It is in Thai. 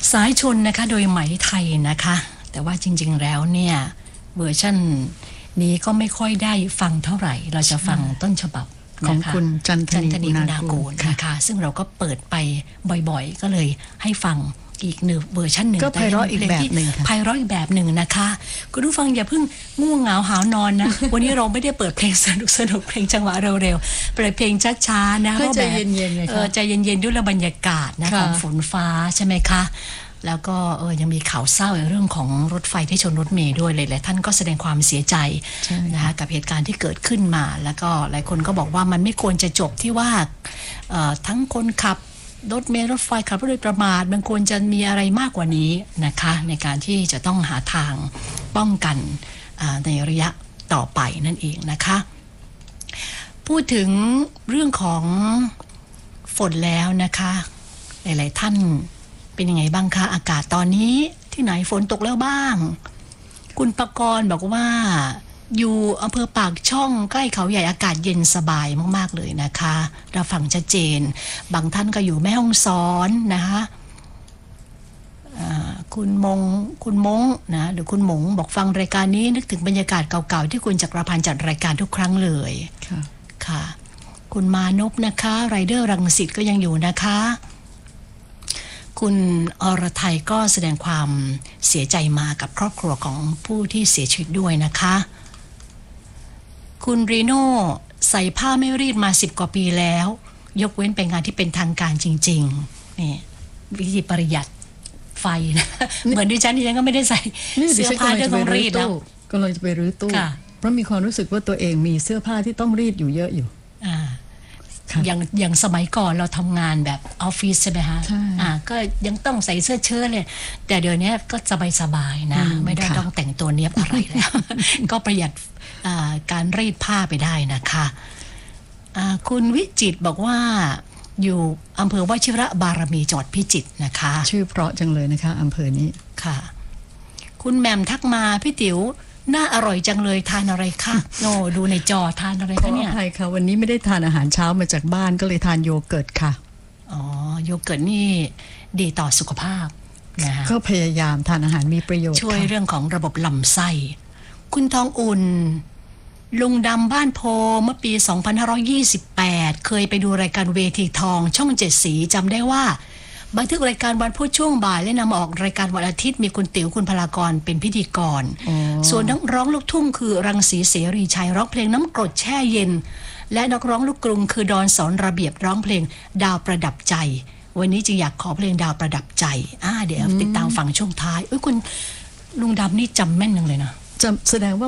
สายชนนะคะโดยไหมไทยนะคะแต่ว่าจริงๆแล้วเนี่ยเวอร์ชันนี้ก็ไม่ค่อยได้ฟังเท่าไหร่เราจะฟังต้นฉบับของคุณจันทนีอุณากูลนะคะซึ่งเราก็เปิดไปบ่อยๆก็เลยให้ฟังอีกหนึ่งเวอร์ชันหนึ่งก็ไพเราะอีกแบบหนึ่งค่ะไพเราะอีกแบบหนึ่งนะคะคุณผู้ฟังอย่าเพิ่งง่วงเหงาหาวนอนนะ วันนี้เราไม่ได้เปิดเพลงสนุกเพลงจังหวะเร็วๆเปิดเพลงช้าๆนะใจเย็นๆเลยค่ะใจเย็นๆด้วยบรรยากาศนะของฝนฟ้าใช่ไหมคะแล้วก็ยังมีข่าวเศร้าในเรื่องของรถไฟที่ชนรถเมล์ด้วยเลยหลายท่านก็แสดงความเสียใจนะคะกับเหตุการณ์ที่เกิดขึ้นมาแล้วก็หลายคนก็บอกว่ามันไม่ควรจะจบที่ว่าทั้งคนขับรถเมล์รถไฟขับรถโดยประมาทมันควรจะมีอะไรมากกว่านี้นะคะในการที่จะต้องหาทางป้องกันในระยะต่อไปนั่นเองนะคะพูดถึงเรื่องของฝนแล้วนะคะหลายๆท่านเป็นยังไงบ้างคะอากาศตอนนี้ที่ไหนฝนตกแล้วบ้างคุณปกรณ์บอกว่าอยู่อำเภอปากช่องใกล้เขาใหญ่อากาศเย็นสบายมากๆเลยนะคะเราฟังชัดเจนบางท่านก็อยู่แม่ฮ่องสอนนะคะคุณมงนะหรือคุณหมงบอกฟังรายการนี้นึกถึงบรรยากาศเก่าๆที่คุณจักรพันธ์จัดรายการทุกครั้งเลยค่ะคุณมานพนะคะไรเดอร์รังสิตก็ยังอยู่นะคะคุณอรไทยก็แสดงความเสียใจมากับครอบครัวของผู้ที่เสียชีวิตด้วยนะคะคุณรีโน่ใส่ผ้าไม่รีดมา10 กว่าปีแล้วยกเว้นไปงานที่เป็นทางการจริงๆนี่วิธีประหยัดไฟนะเหมือนดิฉันก็ไม่ได้ใส่เสื้อผ้าที่ต้องรีดแล้วก็เลยจะไปรื้อตู้เพราะมีความรู้สึกว่าตัวเองมีเสื้อผ้าที่ต้องรีดอยู่เยอะอยู่อย่างสมัยก่อนเราทำงานแบบออฟฟิศใช่ไหมฮะก็ยังต้องใส่เสื้อเชิ้ตเลยแต่เดี๋ยวนี้ก็สบายๆนะไม่ได้ต้องแต่งตัวเนี้ยบอะไรแล้วก็ประหยัดการรีดผ้าไปได้นะคะคุณวิจิตรบอกว่าอยู่อำเภอวชิระบารมีจังหวัดพิจิตรนะคะชื่อเพราะจังเลยนะคะอำเภอนี้ค่ะคุณแหม่มทักมาพี่ติ๋วน่าอร่อยจังเลยทานอะไรคะโนดูในจอทานอะไรคะเนี่ยขออภัยค่ะวันนี้ไม่ได้ทานอาหารเช้ามาจากบ้านก็เลยทานโยเกิร์ตค่ะอ๋อโยเกิร์ตนี่ดีต่อสุขภาพนะคะก็พยายามทานอาหารมีประโยชน์ช่วยเรื่องของระบบลำไส้คุณทองอุ่นลุงดำบ้านโพเมื่อปี 2528 เคยไปดูรายการเวทีทองช่อง7 สีจำได้ว่าบันทึกรายการวันพุธช่วงบ่ายและนำออกรายการวันอาทิตย์มีคุณติ๋วคุณพลากรเป็นพิธีกรส่วนนักร้องลูกทุ่งคือรังสีเสรีชัยร้องเพลงน้ำกรดแช่เย็นและนักร้องลูกกรุงคือดอนสอนระเบียบร้องเพลงดาวประดับใจวันนี้จึงอยากขอเพลงดาวประดับใจเดี๋ยวติดตามฟังช่วงท้ายคุณลุงดำนี่จำแม่นจังเลยนะแสดงว่า